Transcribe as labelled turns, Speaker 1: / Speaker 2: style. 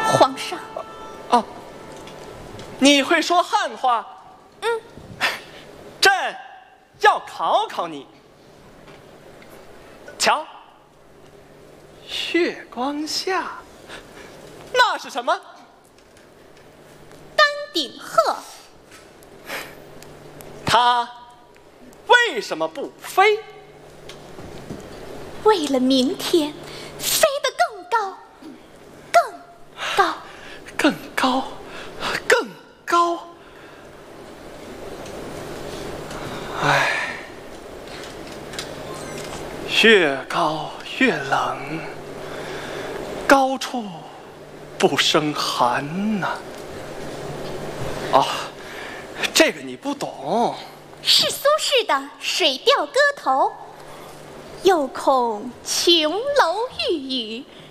Speaker 1: 皇上。
Speaker 2: 哦，你会说汉话？
Speaker 1: 嗯，
Speaker 2: 朕要考考你。瞧，月光下，那是什么？
Speaker 1: 丹顶鹤。
Speaker 2: 它为什么不飞？
Speaker 1: 为了明天飞得更高，更高，
Speaker 2: 更高，更高。唉，越高越冷，高处不胜寒呐。哦，这个你不懂。
Speaker 1: 是苏轼的《水调歌头》。又恐琼楼玉宇，